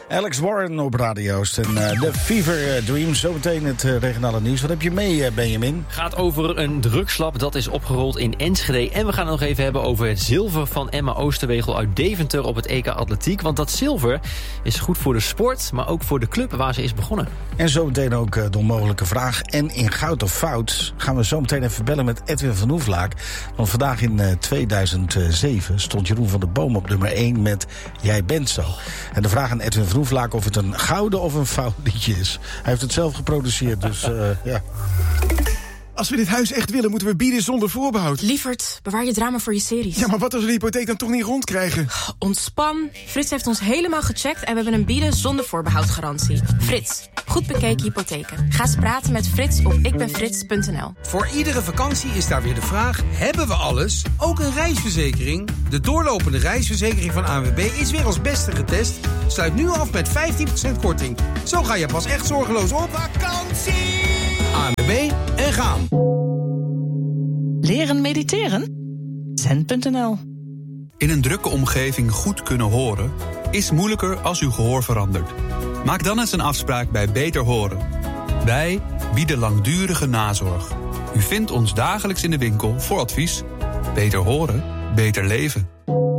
Alex Warren op radio's en de Fever Dream. Zometeen het regionale nieuws. Wat heb je mee, Benjamin? Gaat over een drugslab dat is opgerold in Enschede. En we gaan het nog even hebben over het zilver van Emma Oosterwegel uit Deventer op het EK Atletiek. Want dat zilver is goed voor de sport, maar ook voor de club waar ze is begonnen. En zometeen ook de onmogelijke vraag. En in Goud of Fout gaan we zometeen even bellen met Edwin van Hoeflaak. Want vandaag in 2007 stond Jeroen van der Boom op nummer 1 met Jij bent zo. En de vraag aan Edwin van Hoeflaak of het een gouden of een fout liedje is. Hij heeft het zelf geproduceerd, dus ja. Als we dit huis echt willen, moeten we bieden zonder voorbehoud. Lieverd, bewaar je drama voor je series. Ja, maar wat als we de hypotheek dan toch niet rondkrijgen? Ontspan. Frits heeft ons helemaal gecheckt en we hebben een bieden zonder voorbehoud garantie. Frits, goed bekeken hypotheken. Ga eens praten met Frits op ikbenfrits.nl. Voor iedere vakantie is daar weer de vraag, hebben we alles? Ook een reisverzekering? De doorlopende reisverzekering van ANWB is weer als beste getest. Sluit nu af met 15% korting. Zo ga je pas echt zorgeloos op vakantie. ANWB en gaan. Leren mediteren? Zen.nl. In een drukke omgeving goed kunnen horen is moeilijker als uw gehoor verandert. Maak dan eens een afspraak bij Beter Horen. Wij bieden langdurige nazorg. U vindt ons dagelijks in de winkel voor advies. Beter horen, beter leven.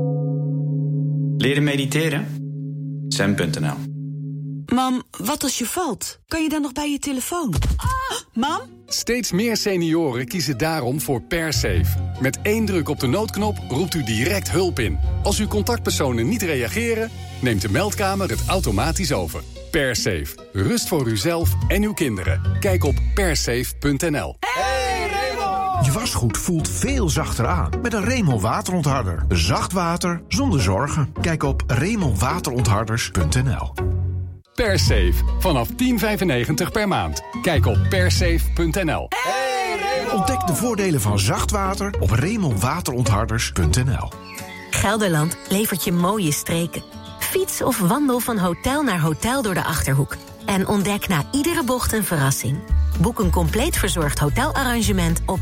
Leren mediteren? Zen.nl. Mam, wat als je valt? Kan je dan nog bij je telefoon? Mam? Steeds meer senioren kiezen daarom voor PerSafe. Met 1 druk op de noodknop roept u direct hulp in. Als uw contactpersonen niet reageren, neemt de meldkamer het automatisch over. PerSafe. Rust voor uzelf en uw kinderen. Kijk op persafe.nl. Hey Remo! Je wasgoed voelt veel zachter aan met een Remo waterontharder. Zacht water zonder zorgen. Kijk op remowaterontharders.nl. PerSafe. Vanaf $10,95 per maand. Kijk op persafe.nl. Ontdek de voordelen van zacht water op remowaterontharders.nl. Gelderland levert je mooie streken. Fiets of wandel van hotel naar hotel door de Achterhoek. En ontdek na iedere bocht een verrassing. Boek een compleet verzorgd hotelarrangement op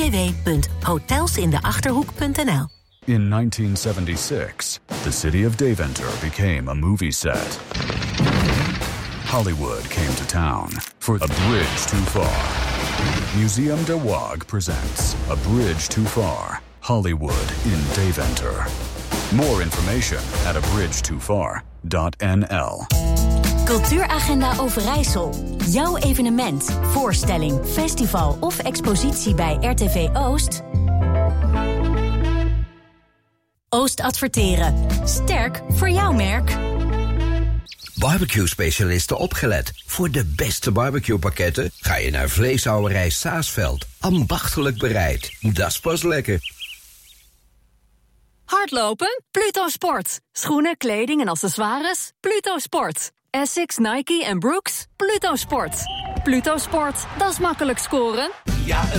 www.hotelsindeachterhoek.nl. In 1976, the city of Deventer became a movie set. Hollywood came to town for A Bridge Too Far. Museum de Waag presents A Bridge Too Far, Hollywood in Deventer. More information at abridgetofar.nl. Cultuuragenda Overijssel. Jouw evenement, voorstelling, festival of expositie bij RTV Oost? Oost adverteren. Sterk voor jouw merk. Barbecue-specialisten opgelet. Voor de beste barbecue-pakketten ga je naar Vleeshouwerij Saasveld. Ambachtelijk bereid. Dat is pas lekker. Hardlopen? Pluto Sport. Schoenen, kleding en accessoires? Pluto Sport. Essex, Nike en Brooks? Pluto Sport. Pluto Sport, dat is makkelijk scoren. Ja,